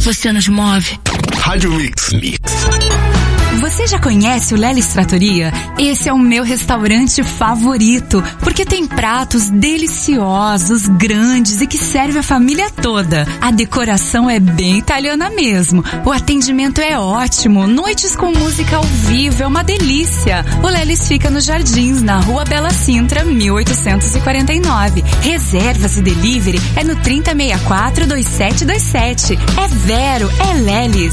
você nos move. Rádio Mix. Você já conhece o Lelis Trattoria? Esse é o meu restaurante favorito, porque tem pratos deliciosos, grandes e que serve a família toda. A decoração é bem italiana mesmo. O atendimento é ótimo, noites com música ao vivo é uma delícia. O Lelis fica nos Jardins, na Rua Bela Sintra, 1849. Reservas e delivery é no 3064-2727. É Vero, é Lelis.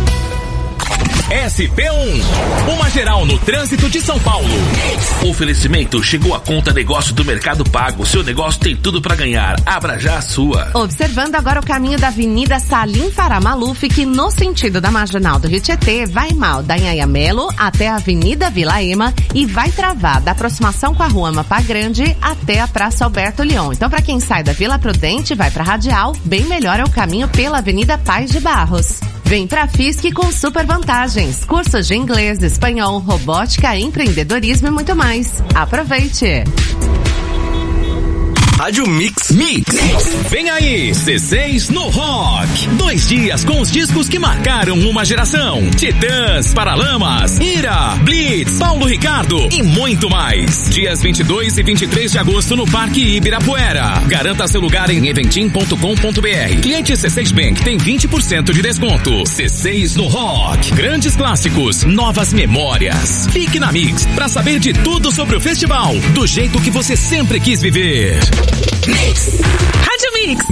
SP1, uma geral no trânsito de São Paulo. Oferecimento chegou a conta negócio do Mercado Pago. Seu negócio tem tudo pra ganhar. Abra já a sua. Observando agora o caminho da Avenida Salim Farah Maluf, que no sentido da Marginal do Rio Tietê vai mal da Anhanha Melo até a Avenida Vila Ema e vai travar da aproximação com a Rua Amapá Grande até a Praça Alberto Leon. Então, para quem sai da Vila Prudente e vai pra Radial, bem melhor é o caminho pela Avenida Paz de Barros. Vem pra FISC com super vantagens, cursos de inglês, espanhol, robótica, empreendedorismo e muito mais. Aproveite! Rádio Mix. Vem aí, C6 no Rock. 2 dias com os discos que marcaram uma geração. Titãs, Paralamas, Ira, Blitz, Paulo Ricardo e muito mais. Dias 22 e 23 de agosto no Parque Ibirapuera. Garanta seu lugar em eventim.com.br. Cliente C6 Bank tem 20% de desconto. C6 no Rock. Grandes clássicos, novas memórias. Fique na Mix pra saber de tudo sobre o festival, do jeito que você sempre quis viver. Rádio Mix.